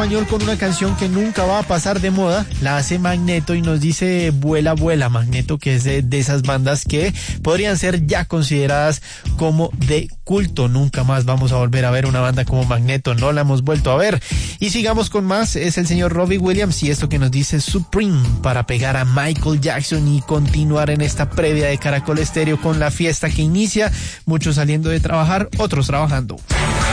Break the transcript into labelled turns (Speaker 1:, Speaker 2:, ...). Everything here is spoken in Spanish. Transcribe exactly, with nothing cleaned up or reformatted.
Speaker 1: español con una canción que nunca va a pasar de moda. La hace Magneto y nos dice Vuela, vuela. Magneto, que es de, de esas bandas que podrían ser ya consideradas como de culto. Nunca más vamos a volver a ver una banda como Magneto, no la hemos vuelto a ver. Y sigamos con más, es el señor Robbie Williams y esto que nos dice Supreme, para pegar a Michael Jackson y continuar en esta previa de Caracol Estéreo con la fiesta que inicia, muchos saliendo de trabajar, otros trabajando.